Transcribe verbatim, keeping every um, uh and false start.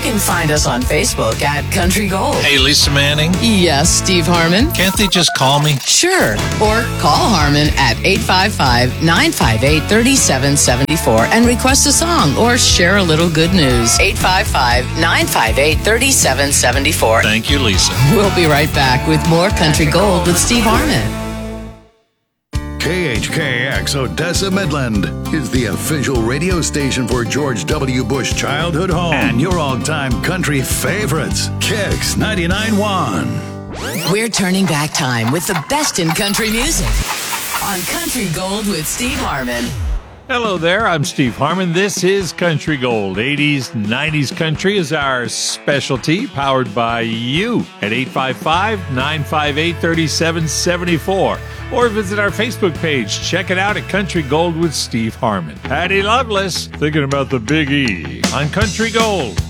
can find us on Facebook at Country Gold. Hey, Lisa Manning. Yes, Steve Harmon. Can't they just call me? Sure. Or call Harmon at eight five five, nine five eight, three seven seven four and request a song or share a little good news. eight five five, nine five eight, three seven seven four. Thank you, Lisa. We'll be right back with more Country Gold with Steve Harmon. K H K X Odessa Midland is the official radio station for George W. Bush Childhood Home and your all-time country favorites. Kicks ninety-nine point one. We're turning back time with the best in country music on Country Gold with Steve Harmon. Hello there, I'm Steve Harmon. This is Country Gold. eighties, nineties country is our specialty, powered by you at eight five five, nine five eight, three seven seven four. Or visit our Facebook page. Check it out at Country Gold with Steve Harmon. Patty Loveless, thinking about the Big E on Country Gold.